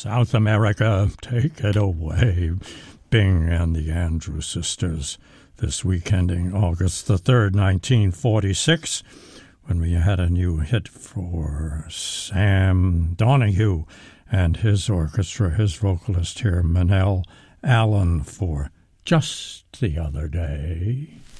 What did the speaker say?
South America, take it away. Bing and the Andrews Sisters, this week ending August the 3rd, 1946, when we had a new hit for Sam Donahue and his orchestra, his vocalist here, Manel Allen, for Just the Other Day.